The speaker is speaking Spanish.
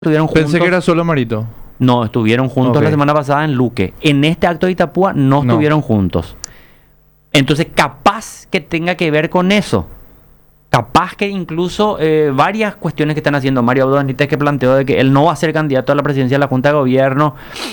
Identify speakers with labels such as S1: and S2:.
S1: Estuvieron
S2: Pensé
S1: juntos.
S2: que era solo Marito.
S1: No, estuvieron juntos
S2: Ok.
S1: la semana pasada en Luque. En este acto de Itapúa no
S2: No.
S1: estuvieron juntos. Entonces, capaz que tenga que ver con eso. Capaz que incluso varias cuestiones que están haciendo Mario Abdo Benítez, que planteó de que él no va a ser candidato a la presidencia de la Junta de Gobierno,